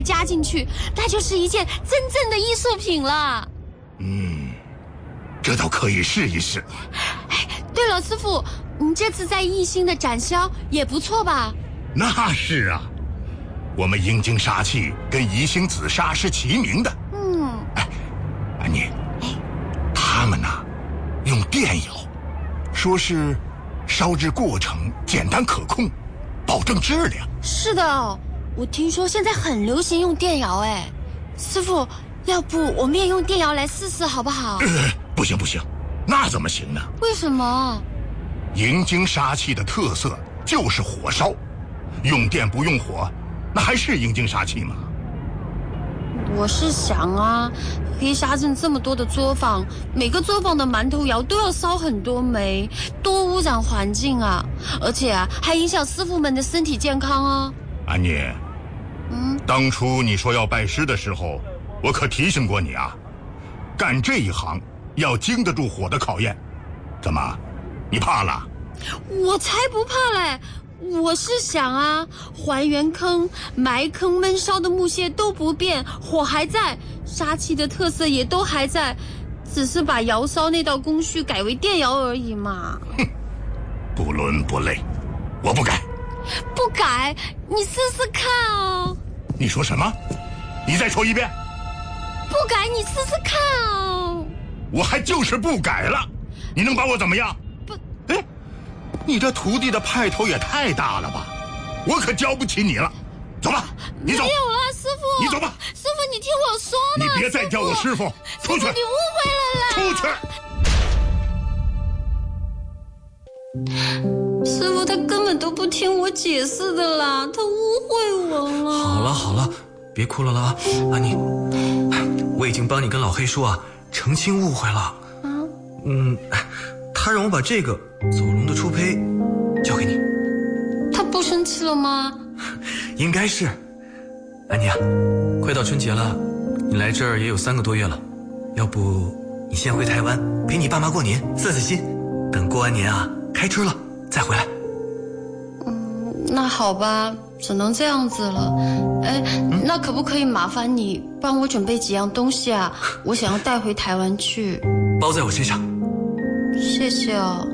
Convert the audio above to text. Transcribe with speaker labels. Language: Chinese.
Speaker 1: 加进去，那就是一件真正的艺术品了。
Speaker 2: 这倒可以试一试。
Speaker 1: 对了，师傅，你这次在艺兴的展销也不错吧？
Speaker 2: 那是啊，我们鹰精杀气跟宜兴紫砂是齐名的。安妮，他们呢，用电窑，说是烧制过程简单可控，保证质量。
Speaker 1: 是的哦，我听说现在很流行用电窑哎。师傅，要不我们也用电窑来试试好不好？
Speaker 2: 不行不行，那怎么行呢？
Speaker 1: 为什么？
Speaker 2: 迎精杀气的特色就是火烧，用电不用火，那还是迎精杀气吗？
Speaker 1: 我是想啊，黑沙镇这么多的作坊，每个作坊的馒头窑都要烧很多煤，多污染环境啊！而且啊，还影响师傅们的身体健康啊。
Speaker 2: 安妮，当初你说要拜师的时候，我可提醒过你啊，干这一行要经得住火的考验。怎么，你怕了？
Speaker 1: 我才不怕嘞！我是想啊，还原坑、埋坑、焖烧的木屑都不变，火还在，杀气的特色也都还在，只是把窑烧那道工序改为电窑而已嘛。
Speaker 2: 不伦不类，我不改。
Speaker 1: 不改，你试试看啊！
Speaker 2: 你说什么？你再说一遍。
Speaker 1: 不改，你试试看啊！
Speaker 2: 我还就是不改了，你能把我怎么样？
Speaker 1: 不，
Speaker 2: 你这徒弟的派头也太大了吧！我可教不起你了。走吧，你走。
Speaker 1: 没有了，师傅。
Speaker 2: 你走吧。
Speaker 1: 师傅，你听我说呢。
Speaker 2: 你别再叫我师傅，出去。
Speaker 1: 你误会了啦。
Speaker 2: 出去。
Speaker 1: 师傅他根本都不听我解释的啦，他误会我了。
Speaker 3: 好了，别哭了啊，安妮，我已经帮你跟老黑说啊，澄清误会了。他让我把这个走龙的初胚交给你。
Speaker 1: 他不生气了吗？
Speaker 3: 应该是。安妮啊，快到春节了，你来这儿也有3个多月了，要不你先回台湾陪你爸妈过年，散散心，等过完年啊开春了再回来。
Speaker 1: 那好吧，只能这样子了。那可不可以麻烦你帮我准备几样东西啊？我想要带回台湾去。
Speaker 3: 包在我身上。
Speaker 1: 谢谢哦。